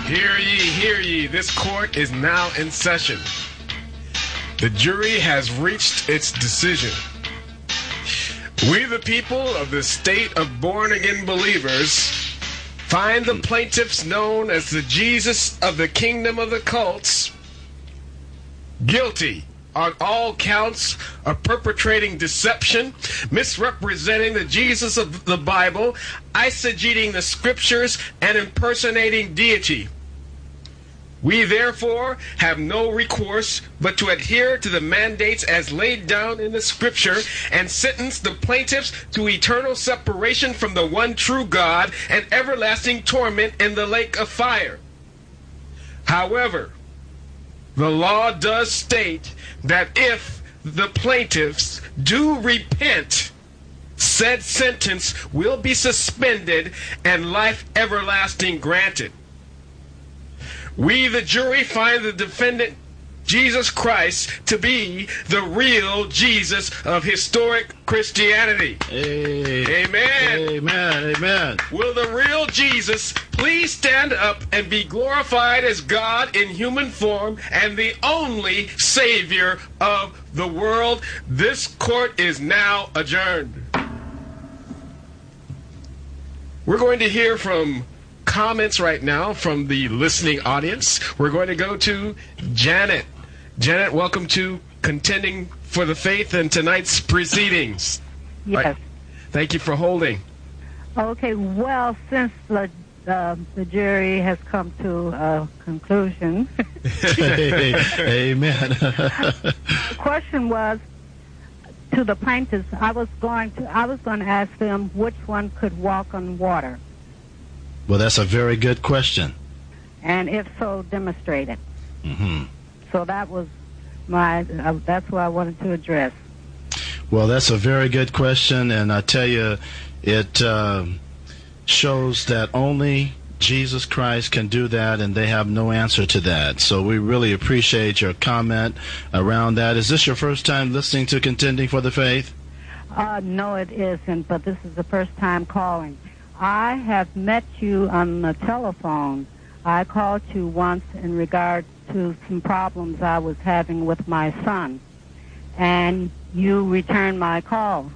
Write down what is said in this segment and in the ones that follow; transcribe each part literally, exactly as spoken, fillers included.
Hear ye, hear ye, this court is now in session. The jury has reached its decision. We, the people of the state of born-again believers, find the plaintiffs known as the Jesus of the kingdom of the cults guilty on all counts of perpetrating deception, misrepresenting the Jesus of the Bible, eisegeting the scriptures, and impersonating deity. We therefore have no recourse but to adhere to the mandates as laid down in the scripture and sentence the plaintiffs to eternal separation from the one true God and everlasting torment in the lake of fire. However, the law does state that if the plaintiffs do repent, said sentence will be suspended and life everlasting granted. We, the jury, find the defendant, Jesus Christ, to be the real Jesus of historic Christianity. Hey, amen. Amen. Amen. Will the real Jesus please stand up and be glorified as God in human form and the only Savior of the world? This court is now adjourned. We're going to hear from comments right now from the listening audience. We're going to go to Janet. Janet, welcome to Contending for the Faith and tonight's proceedings. Yes. Right. Thank you for holding. Okay, well, since the, uh, the jury has come to a conclusion. Amen. The question was to the plaintiffs. I was going to I was going to ask them which one could walk on water. Well, that's a very good question. And if so, demonstrate it. Mm-hmm. So that was my, uh, that's what I wanted to address. Well, that's a very good question, and I tell you, it uh, shows that only Jesus Christ can do that, and they have no answer to that. So we really appreciate your comment around that. Is this your first time listening to Contending for the Faith? Uh, no, it isn't, but this is the first time calling. I have met you on the telephone. I called you once in regard to some problems I was having with my son, and you returned my call,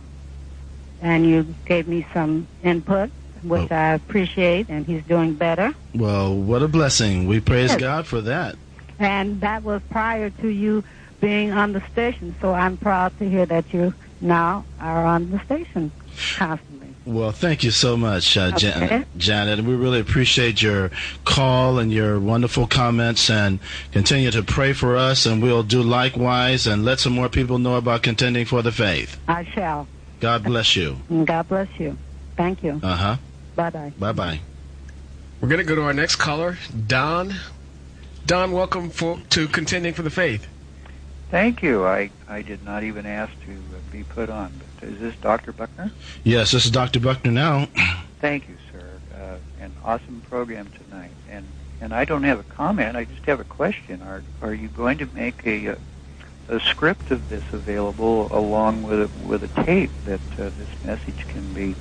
and you gave me some input, which oh. I appreciate, and he's doing better. Well, what a blessing. We praise yes. God for that. And that was prior to you being on the station, so I'm proud to hear that you now are on the station constantly. Well, thank you so much, uh, okay. Jan- Janet. We really appreciate your call and your wonderful comments, and continue to pray for us, and we'll do likewise and let some more people know about Contending for the Faith. I shall. God bless you. God bless you. Thank you. Uh-huh. Bye-bye. Bye-bye. We're going to go to our next caller, Don. Don, welcome for, to Contending for the Faith. Thank you. I, I did not even ask to uh, be put on. But is this Doctor Buckner? Yes, this is Doctor Buckner now. Thank you, sir. Uh, an awesome program tonight. And and I don't have a comment. I just have a question. Are are you going to make a a, a script of this available along with a, with a tape that uh, this message can be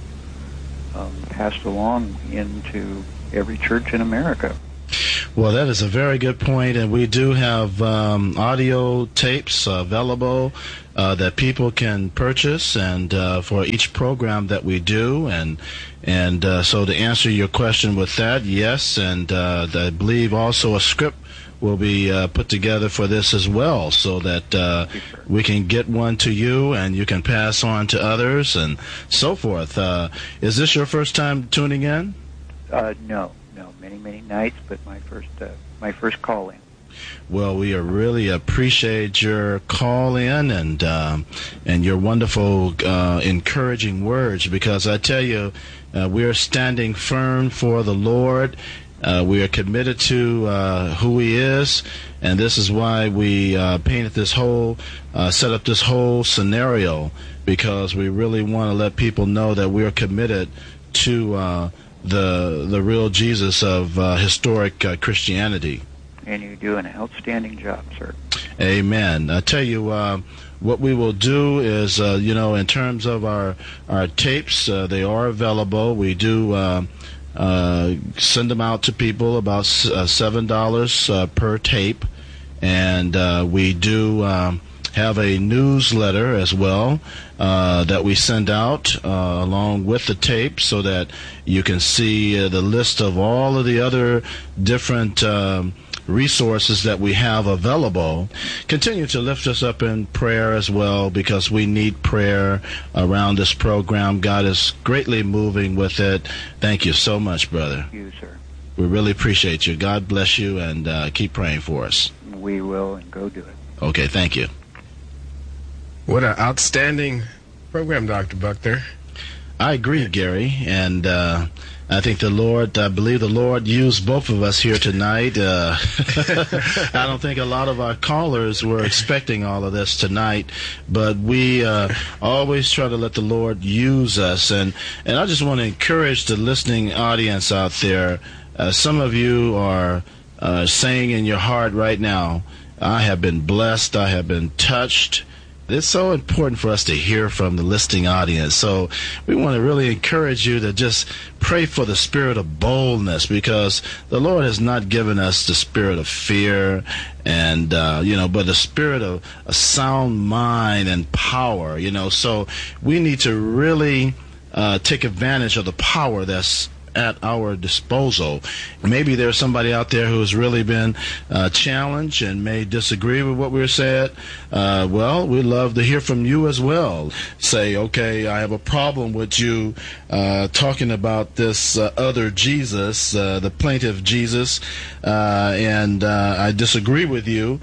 um, passed along into every church in America? Well, that is a very good point, and we do have um, audio tapes available uh, that people can purchase, and uh, for each program that we do, and and uh, so to answer your question with that, yes, and uh, I believe also a script will be uh, put together for this as well, so that uh, we can get one to you, and you can pass on to others, and so forth. Uh, is this your first time tuning in? Uh, no. Many, many nights, but my first uh, my first call in. Well, we really appreciate your call in and um, and your wonderful, uh, encouraging words, because I tell you, uh, we are standing firm for the Lord. Uh, we are committed to uh, who He is, and this is why we uh, painted this whole, uh, set up this whole scenario, because we really want to let people know that we are committed to Uh, the the real Jesus of uh, historic uh, Christianity. And you do an outstanding job, sir. Amen. I tell you, uh, what we will do is, uh, you know, in terms of our our tapes, uh, they are available. We do uh, uh, send them out to people, about uh, seven dollars uh, per tape. And uh, we do um, have a newsletter as well uh, that we send out uh, along with the tape, so that you can see uh, the list of all of the other different um, resources that we have available. Continue to lift us up in prayer as well, because we need prayer around this program. God is greatly moving with it. Thank you so much, brother. Thank you, sir. We really appreciate you. God bless you, and uh, keep praying for us. We will, and go do it. Okay, thank you. What an outstanding program, Doctor Buckner. I agree, Gary, and uh, I think the Lord, I believe the Lord used both of us here tonight. Uh, I don't think a lot of our callers were expecting all of this tonight, but we uh, always try to let the Lord use us. And, and I just want to encourage the listening audience out there. Uh, some of you are uh, saying in your heart right now, I have been blessed, I have been touched. It's so important for us to hear from the listening audience. So we want to really encourage you to just pray for the spirit of boldness, because the Lord has not given us the spirit of fear, and uh, you know, but the spirit of a sound mind and power. You know, so we need to really uh, take advantage of the power that's at our disposal. Maybe there's somebody out there who's really been uh, challenged and may disagree with what we're said. Uh, well, we'd love to hear from you as well. Say, okay, I have a problem with you uh, talking about this uh, other Jesus, uh, the plaintiff Jesus, uh, and uh, I disagree with you.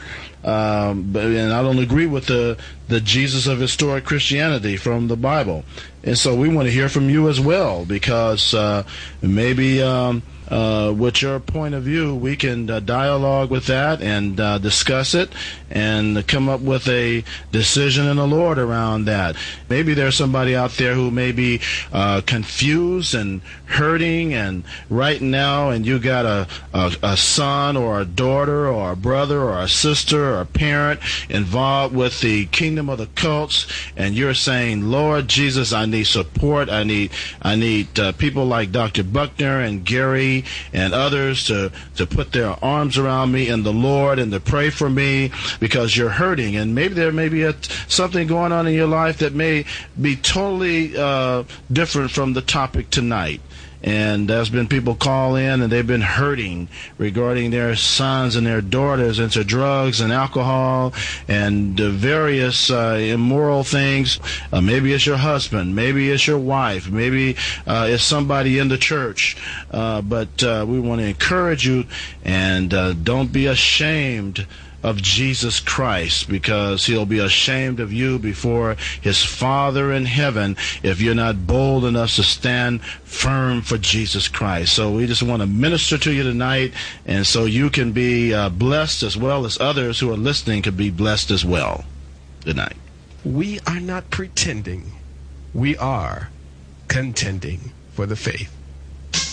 Um, but, and I don't agree with the, the Jesus of historic Christianity from the Bible. And so we want to hear from you as well, because uh, maybe um, uh, with your point of view, we can uh, dialogue with that and uh, discuss it and come up with a decision in the Lord around that. Maybe there's somebody out there who may be uh, confused and hurting, and right now, and you got a, a, a son or a daughter or a brother or a sister or a parent involved with the kingdom of the cults, and you're saying, Lord Jesus, I need support. I need I need uh, people like Doctor Buckner and Gary and others to, to put their arms around me in the Lord and to pray for me, because you're hurting. And maybe there may be a, something going on in your life that may be totally uh, different from the topic tonight. And there's been people call in, and they've been hurting regarding their sons and their daughters into drugs and alcohol and uh, various uh, immoral things. Uh, maybe it's your husband, maybe it's your wife, maybe uh, it's somebody in the church. Uh, but uh, we want to encourage you, and uh, don't be ashamed of Jesus Christ, because he'll be ashamed of you before his Father in heaven if you're not bold enough to stand firm for Jesus Christ. So we just want to minister to you tonight, and so you can be uh, blessed, as well as others who are listening can be blessed as well. Good night. We are not pretending. We are contending for the faith.